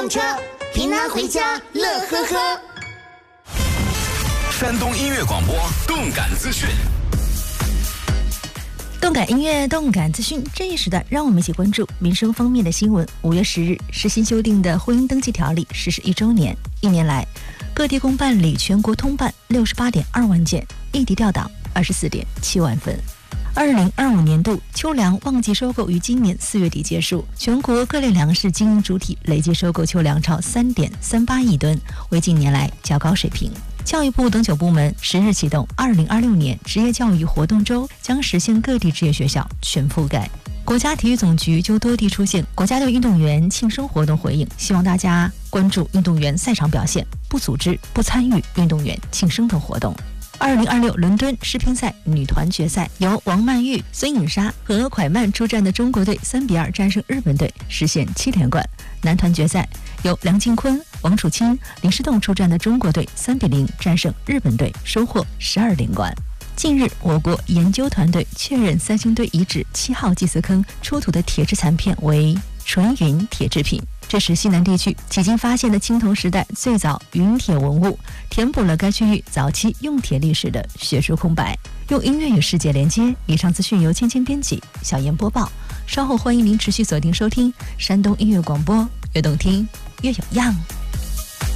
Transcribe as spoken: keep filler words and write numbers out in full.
动车，平安回家乐呵呵。 山东音乐广播动感资讯。 动感音乐，动感资讯，这一时段让我们一起关注民生方面的新闻。五月十日是新修订的婚姻登记条例实施一周年，一年来各地共办理全国通办六十八点二万件，异地调档二十四点七万份。二零二五年度秋粮旺季收购于今年四月底结束，全国各类粮食经营主体累计收购秋粮超三点三八亿吨，为近年来较高水平。教育部等九部门十日启动二零二六年职业教育活动周，将实现各地职业学校全覆盖。国家体育总局就多地出现国家队运动员庆生活动回应，希望大家关注运动员赛场表现，不组织不参与运动员庆生等活动。二零二六伦敦世乒赛女团决赛，由王曼玉、孙颖莎和蒯曼出战的中国队三比二战胜日本队，实现七连冠。男团决赛，由梁靖昆、王楚钦、林诗栋出战的中国队三比零战胜日本队，收获十二连冠。近日，我国研究团队确认三星堆遗址七号祭祀坑出土的铁质残片为纯云铁制品，这是西南地区迄今发现的青铜时代最早云铁文物，填补了该区域早期用铁历史的学术空白。用音乐与世界连接，以上资讯由芊芊编辑，小妍播报。稍后欢迎您持续锁定收听山东音乐广播，越动听越有样。